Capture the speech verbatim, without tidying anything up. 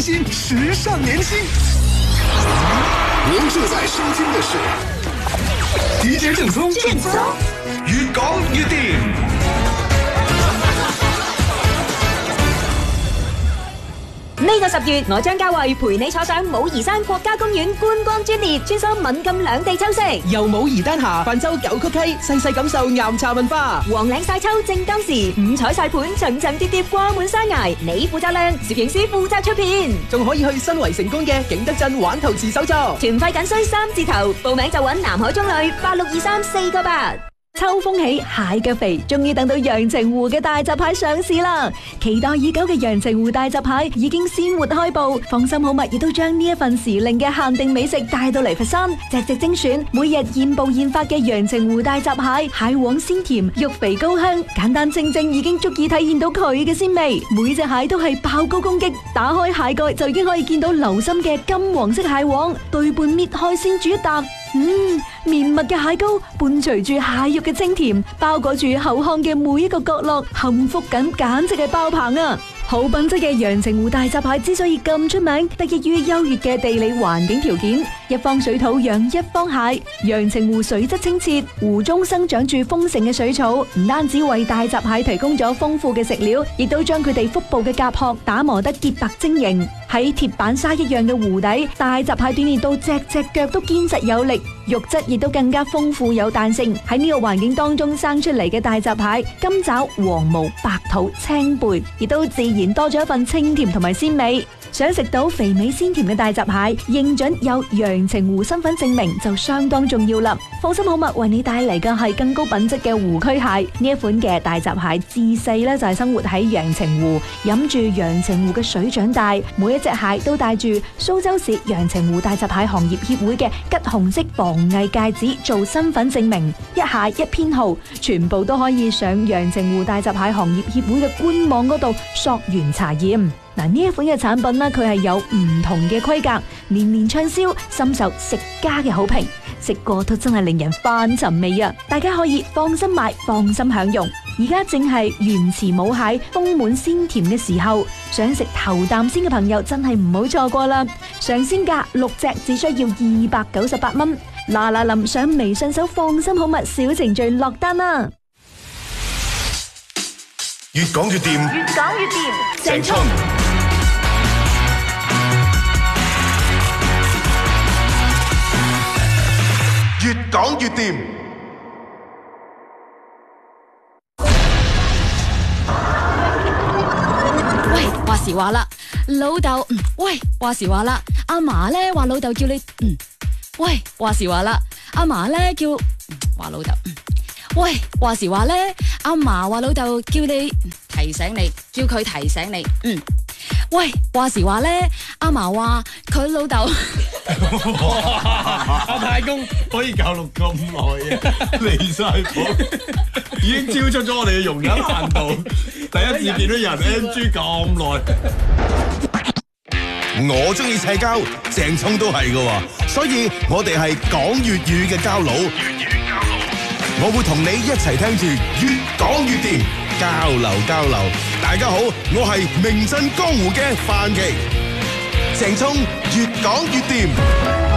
新，时尚年轻。您正在收听的是 D J 正宗，正宗，越講越掂。 呢個十月，我張家慧陪你坐上武夷山國家公園觀光專列，穿梭敏感兩地秋色， 由武夷丹霞泛舟九曲溪，細細感受岩茶文化。 黃嶺晒秋正當時，五彩晒盤層層疊疊掛滿山崖，你負責亮，攝影師負責出片， 仲可以去新圍成功嘅景德鎮玩陶瓷手作。 團費僅需三字頭，報名就揾南海中旅八六二三四個八。秋風起，蟹腳肥，終於等到陽澄湖嘅大閘蟹上市啦！期待已久嘅陽澄湖大閘蟹已經鮮活開步，放心好物亦都將呢一份時令嘅限定美食帶到嚟佛山，隻隻精選，每日現捕現發嘅陽澄湖大閘蟹，蟹黃鮮甜，肉肥高香，簡單清蒸已經足以體現到佢嘅鮮味。每隻蟹都係爆高攻擊，打開蟹蓋就已經可以見到流心嘅金黃色蟹黃，對半搣開先煮一啖。嗯，綿密嘅蟹膏伴隨住蟹肉嘅清甜，包裹住口腔嘅每一個角落，幸福感簡直係爆棚啊！好品質嘅陽澄湖大閘蟹之所以咁出名，得益於優越嘅地理環境條件，一方水土養一方蟹。陽澄湖水質清澈，湖中生長住豐盛嘅水草，唔單止為大閘蟹提供咗豐富嘅食料，亦都將佢哋腹部嘅甲殼打磨得潔白晶瑩。喺鐵板沙一樣嘅湖底，大閘蟹鍛煉到隻隻腳都堅實有力，肉質亦都更加豐富有彈性。喺呢個環境當中生出嚟嘅大閘蟹，金爪、黃毛、白肚、青背，亦都自然多咗一份清甜同埋鮮味。想食到肥美鮮甜嘅大閘蟹，認準有陽澄湖身份證明就相當重要啦。放心好物為你帶嚟嘅係更高品質嘅湖區蟹。呢一款嘅大閘蟹自細咧就係生活喺陽澄湖，飲住陽澄湖嘅水長大，每一隻蟹都帶住蘇州市陽澄湖大閘蟹行業協會嘅橘紅色防偽戒指做身份證明，一蟹一編號，全部都可以上陽澄湖大閘蟹行業協會嘅官網嗰度溯源查驗。嗱，呢一款嘅產品呢，佢係有唔同嘅規格，年年暢銷，深受食家嘅好評。食過都真係令人翻尋味啊！大家可以放心買，放心享用。而家正係原池母蟹豐滿鮮甜嘅時候，想食頭啖先嘅朋友真係唔好錯過啦！上鮮價六隻只需要二百九十八蚊。嗱嗱臨上微信搜放心好物小程序落單啦！ 越講越掂， 越講越掂， 鄭聰。越講越掂。 喂，話時話啦，老豆，嗯，喂，話時話啦，阿嫲咧話老豆叫你，嗯，喂，話時話啦，阿嫲咧叫，話老豆，嗯，喂，話時話咧，阿嫲話老豆叫你提醒你，叫佢提醒你，嗯，喂，話時話咧，阿嫲話佢老豆。 阿太公可以教錄咁耐啊，離晒譜，已經超出咗我哋嘅容忍限度。第一次見到人 M G 咁耐， 我中意砌膠，鄭聰都係㗎，所以我哋係講粵語嘅膠佬。粵語膠佬，我會同你一齊聽住越講越掂，交流交流。大家好，我係名震江湖嘅范琪。鄭聰越講越掂。